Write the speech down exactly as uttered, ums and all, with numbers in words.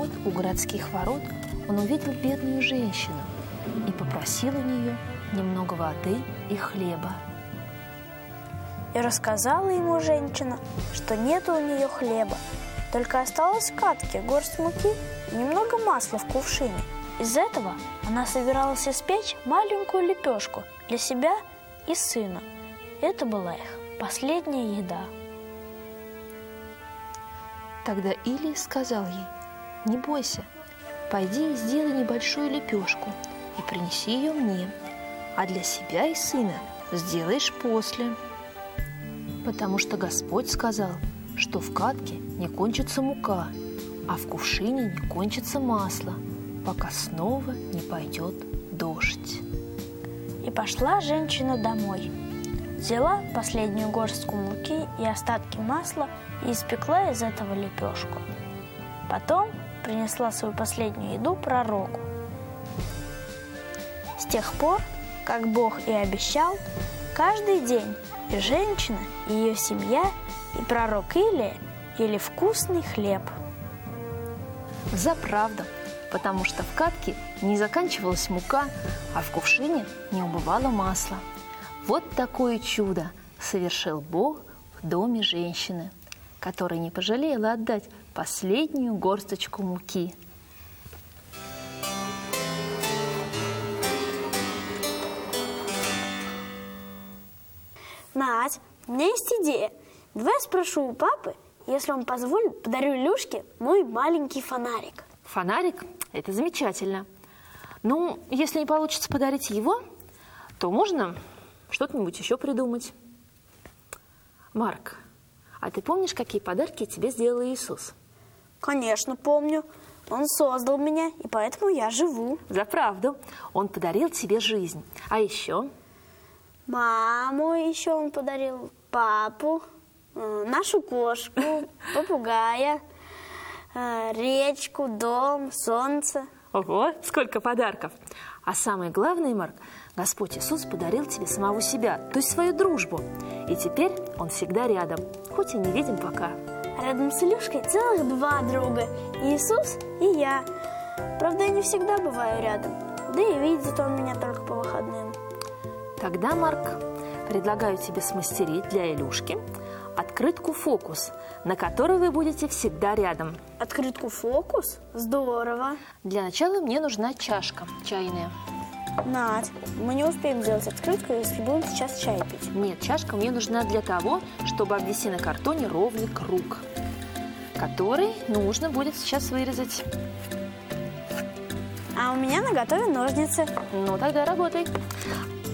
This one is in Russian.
вот у городских ворот он увидел бедную женщину и попросил у нее немного воды и хлеба. И рассказала ему женщина, что нет у нее хлеба, только осталось в катке горсть муки и немного масла в кувшине. Из этого она собиралась испечь маленькую лепешку для себя и сына. Это была их последняя еда. Тогда Илия сказал ей: «Не бойся, пойди и сделай небольшую лепешку и принеси ее мне, а для себя и сына сделаешь после. Потому что Господь сказал, что в катке не кончится мука, а в кувшине не кончится масло, пока снова не пойдет дождь». И пошла женщина домой. Взяла последнюю горстку муки и остатки масла и испекла из этого лепешку. Потом принесла свою последнюю еду пророку. С тех пор, как Бог и обещал, каждый день и женщина, и ее семья, и пророк Илия ели вкусный хлеб. Заправду, потому что в катке не заканчивалась мука, а в кувшине не убывало масло. Вот такое чудо совершил Бог в доме женщины, которая не пожалела отдать последнюю горсточку муки. Надь, у меня есть идея. Давай я спрошу у папы, если он позволит, подарю Илюшке мой маленький фонарик. Фонарик – это замечательно. Ну, если не получится подарить его, то можно что-нибудь еще придумать. Марк, а ты помнишь, какие подарки тебе сделал Иисус? Конечно, помню. Он создал меня, и поэтому я живу. За правду. Он подарил тебе жизнь. А еще? Маму еще он подарил, папу, нашу кошку, попугая, речку, дом, солнце. Ого, сколько подарков! А самое главное, Марк, Господь Иисус подарил тебе самого себя, то есть свою дружбу. И теперь Он всегда рядом, хоть и не видим пока. Рядом с Илюшкой целых два друга – Иисус и я. Правда, я не всегда бываю рядом, да и видит Он меня только по выходным. Тогда, Марк, предлагаю тебе смастерить для Илюшки открытку «Фокус», на которой вы будете всегда рядом. Открытку «Фокус»? Здорово. Для начала мне нужна чашка чайная. Надь, мы не успеем сделать открытку, если будем сейчас чай пить. Нет, чашка мне нужна для того, чтобы обвести на картоне ровный круг, который нужно будет сейчас вырезать. А у меня наготове ножницы. Ну, тогда работай.